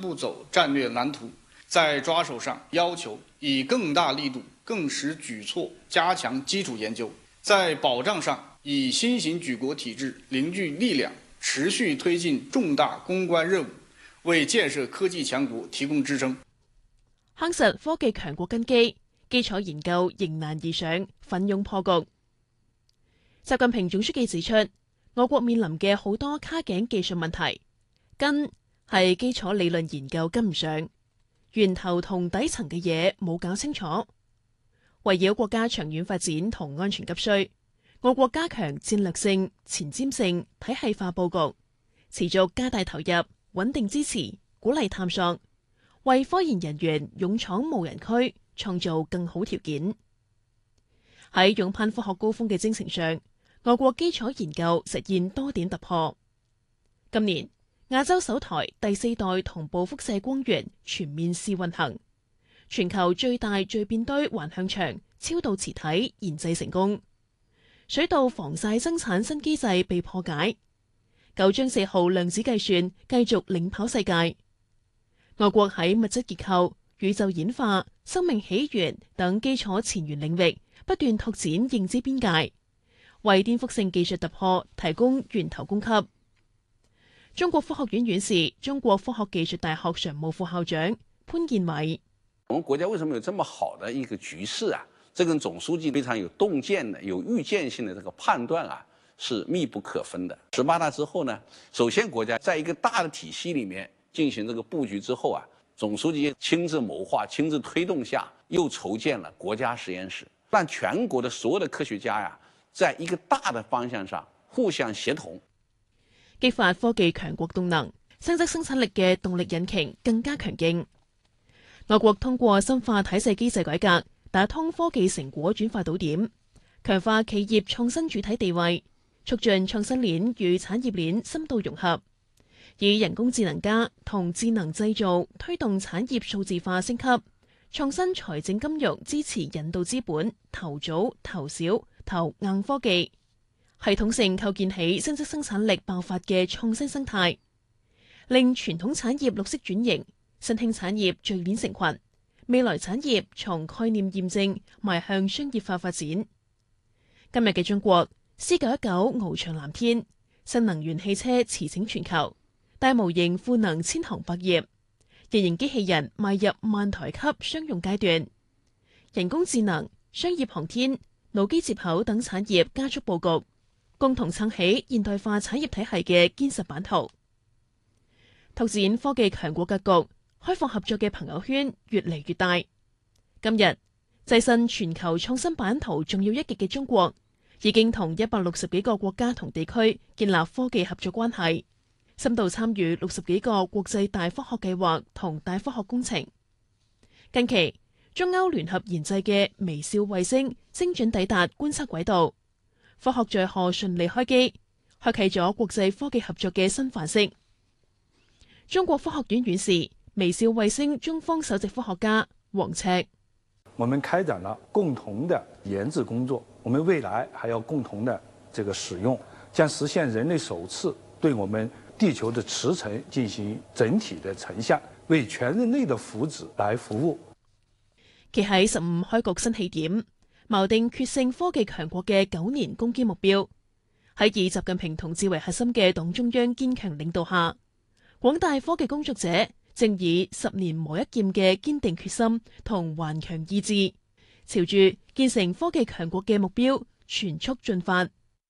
步走戰略藍圖，在抓手上要求以更大力度、更實舉措加強基礎研究，在保障上以新型舉國體制凝聚力量，持續推進重大攻關任務，為建設科技強國提供支撐。 夯實科技強國根基，基礎研究迎難而上，奮勇破局。習近平總書記指出，我國面臨嘅好多卡頸技術問題，根係基礎理論研究跟唔上，源頭同底層嘅嘢冇搞清楚。圍繞國家長遠發展同安全急需，我國加強戰略性、前瞻性、體系化佈局，持續加大投入，穩定支持，鼓勵探索，為科研人員勇闖無人區創造更好條件。喺勇攀科學高峰嘅征程上，我國基礎研究實現多點突破。今年亞洲首台第4代同步輻射光源全面試運行，全球最大聚變堆環向場超導磁體研製成功，水稻防曬生產新機制被破解，九章4號量子計算繼續領跑世界。我國喺物質結構、宇宙演化、生命起源等基礎前沿領域不斷拓展認知邊界，為顛覆性技術突破提供源頭供給。中國科學院院士、中國科學技術大學常務副校長潘建偉： 我們國家為什麼有這麼好的一個局勢啊？這跟總書記非常有洞見的、有預見性的這個判斷啊，是密不可分的。18大之後呢，首先國家在一個大的體系裡面進行這個佈局之後啊，總書記親自謀劃、親自推動下，又籌建了國家實驗室，讓全國的所有的科學家呀，在一個大的方向上互相協同， 激發科技強國動能，升級生產力嘅動力引擎更加強勁。我國通過深化體制機制改革，打通科技成果轉化島點，強化企業創新主體地位，促進創新鏈與產業鏈深度融合，以人工智能加同智能製造推動產業數字化升級，創新財政金融支持引導資本投早投小投硬科技，系統性構建起新質生產力爆發嘅創新生態，令傳統產業綠色轉型，新興產業聚鏈成群，未來產業從概念驗證邁向商業化發展。今日嘅中國，C919翱翔藍天，新能源汽車馳騁全球，大模型賦能千行百業，人形機器人邁入萬台級商用階段，人工智能、商業航天、腦機接口等產業加速佈局，共同撐起現代化產業體系嘅堅實版圖，拓展科技強國格局，開放合作嘅朋友圈越嚟越大。今日躋身全球創新版圖重要一極嘅中國，已經同160幾個國家同地區建立科技合作關係，深度參與60幾個國際大科學計劃同大科學工程。近期，中歐聯合研製嘅微笑衛星精準抵達觀測軌道，科學載荷順利開機，開啟咗國際科技合作嘅新範式。中國科學院院士、微笑衛星中方首席科學家王赤： 我們開展了共同的研製工作，我們未來還要共同的這個使用，將實現人類首次對我們地球的磁層進行整體的成像，為全人類的福祉來服務。 企喺15開局新起點，錨定決勝科技強國嘅9年攻堅目標。喺以習近平同志為核心嘅黨中央堅強領導下，廣大科技工作者正以10年磨一劍嘅堅定決心同頑強意志，朝住建成科技強國嘅目標全速進發。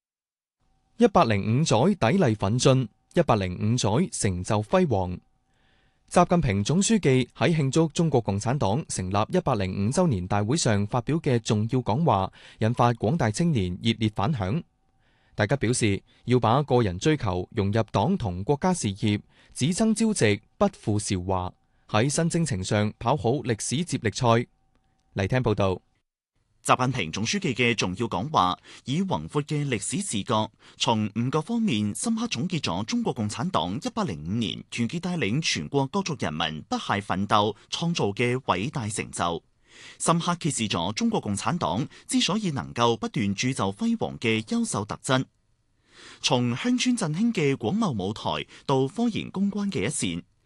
105載砥礪奮進，105載成就輝煌。習近平總書記喺慶祝中國共產黨成立105週年大會上發表嘅重要講話，引發廣大青年熱烈反響。大家表示要把個人追求融入黨同國家事業，只爭朝夕，不負韶華，喺新征程上跑好歷史接力賽。嚟聽報道。 習近平總書記嘅重要講話，以宏闊嘅歷史視角，從5個方面深刻總結咗中國共產黨105年團結帶領全國各族人民不懈奮鬥創造嘅偉大成就，深刻揭示咗中國共產黨之所以能夠不斷鑄就輝煌嘅優秀特質。從鄉村振興嘅廣袤舞台到科研攻關嘅一線，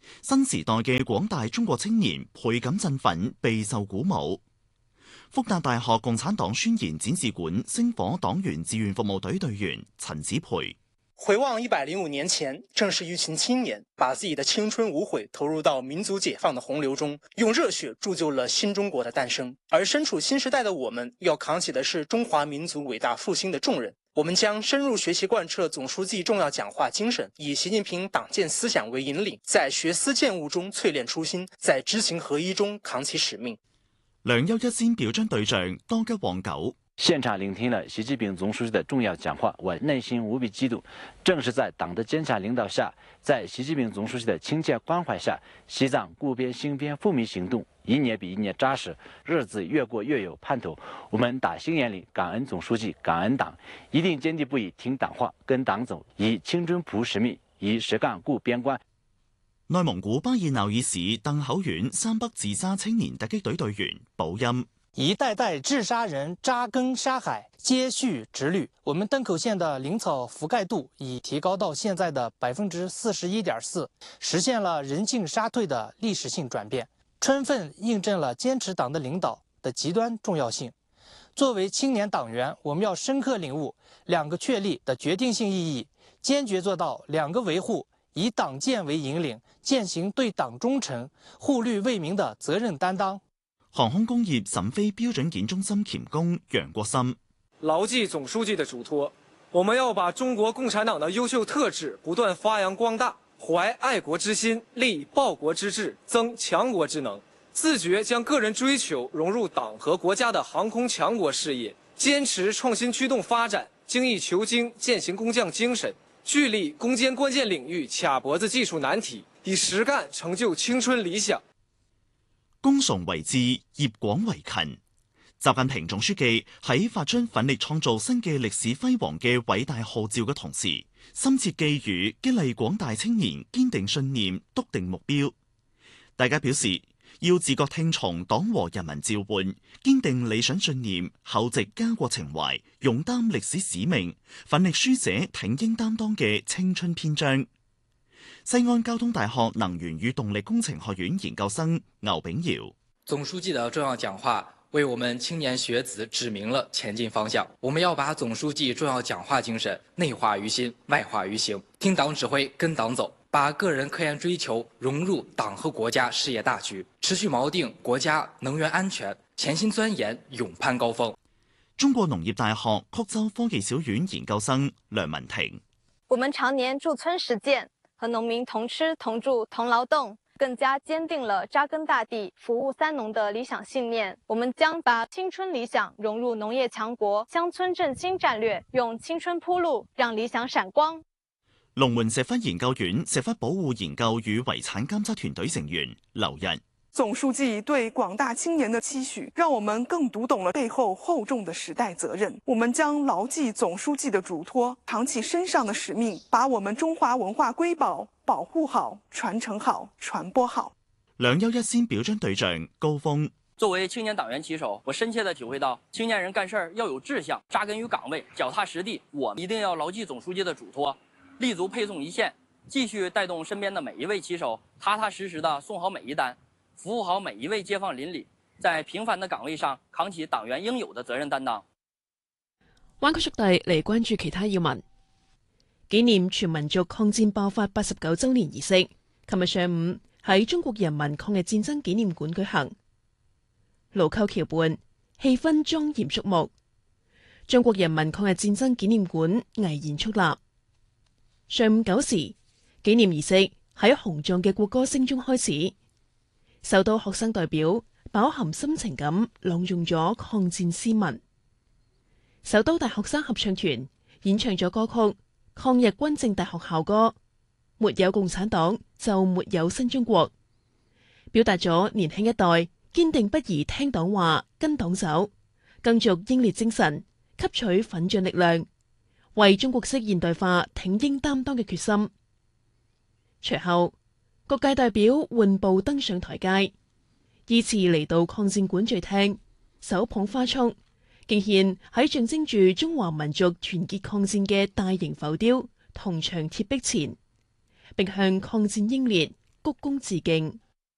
新時代嘅廣大中國青年倍感振奮，備受鼓舞。復旦大學共產黨宣言展示館星火黨員志願服務隊隊員陳子培。 回望105年前，正是一群青年把自己的青春無悔投入到民族解放的洪流中，用熱血鑄就了新中國的誕生。而身處新時代的我們，要扛起的是中華民族偉大復興的重任。我們將深入學習貫徹總書記重要講話精神，以習近平黨建思想為引領，在學思踐悟中淬煉初心，在知行合一中扛起使命。 梁優一先表彰對象多吉旺九。 現場聆聽了習近平總書記的重要講話，我內心無比激動。正是在黨的堅強領導下，在習近平總書記的親切關懷下，西藏固邊興邊復民行動一年比一年扎實，日子越過越有盼頭。我們打心眼裡感恩總書記，感恩黨，一定堅定不移聽黨話，跟黨走，以青春譜使命，以實幹固邊關。 內蒙古巴爾納爾市鄧口縣山北自殺青年突擊隊隊員保音。 一代代治沙人扎根沙海，接續直綠。我們登口縣的林草覆蓋度已提高到現在的41.4%，實現了人性沙退的歷史性轉變，充分印證了堅持黨的領導的極端重要性。作為青年黨員，我們要深刻領悟兩個確立的決定性意義，堅決做到兩個維護，以黨建為引領，踐行對黨忠誠、護綠為民的責任擔當。 航空工業審飛標準檢中心鉗工楊國森， 牢記總書記的囑託，我們要把中國共產黨的優秀特質不斷發揚光大，懷愛國之心，立報國之志，增強國之能，自覺將個人追求融入黨和國家的航空強國事業，堅持創新驅動發展，精益求精，踐行工匠精神，聚力攻堅關鍵領域卡脖子技術難題，以實幹成就青春理想。 功崇為志，業廣為勤。習近平總書記喺發出奮力創造新嘅歷史輝煌嘅偉大號召嘅同時，深切寄語激勵廣大青年堅定信念、篤定目標。大家表示要自覺聽從黨和人民召喚，堅定理想信念，厚植家國情懷，勇擔歷史使命，奮力書寫挺英擔當嘅青春篇章。西安交通大學能源與動力工程學院研究生牛炳堯， 總書記的重要講話為我們青年學子指明了前進方向。我們要把總書記重要講話精神內化於心，外化於行，聽黨指揮，跟黨走，把個人科研追求融入黨和國家事業大局，持續錨定國家能源安全，潛心鑽研，勇攀高峰。 中國農業大學曲州科技小院研究生梁文婷， 我們常年駐村實踐，和農民同吃同住同勞動，更加堅定了扎根大地、服務三農的理想信念。我們將把青春理想融入農業強國、鄉村振興戰略，用青春鋪路，讓理想閃光。 龍門石窟研究院石窟保護研究與遺產監測團隊成員劉日。 總書記對廣大青年的期許，讓我們更讀懂了背後厚重的時代責任。我們將牢記總書記的囑託，扛起身上的使命，把我們中華文化瑰寶保護好、傳承好、傳播好。 梁優一先表彰對象高峰。 作為青年黨員旗手，我深切地體會到，青年人幹事要有志向，扎根於崗位，腳踏實地。我一定要牢記總書記的囑託，立足配送一線，繼續帶動身邊的每一位旗手，踏踏實實地送好每一單，服務好每一位街坊鄰里，在平凡的崗位上扛起黨員應有的責任擔當。 灣區速遞嚟關注其他要聞。紀念全民族抗戰爆發89週年儀式，琴日上午喺中國人民抗日戰爭紀念館舉行。盧溝橋畔，氣氛莊嚴肅穆。中國人民抗日戰爭紀念館巍然矗立。上午9時，紀念儀式喺雄壯嘅國歌聲中開始。首都學生代表飽含深情咁朗誦咗抗戰詩文。首都大學生合唱團演唱咗歌曲《抗日軍政大學校歌》，沒有共產黨就沒有新中國，表達咗年輕一代堅定不移聽黨話、跟黨走，更續英烈精神，吸取奮進力量，為中國式現代化挺英擔當嘅決心。隨後，各界代表緩步登上台階，依次嚟到抗戰館序廳，手捧花束，敬獻喺象徵住中華民族團結抗戰嘅大型浮雕銅牆鐵壁前，並向抗戰英烈鞠躬致敬。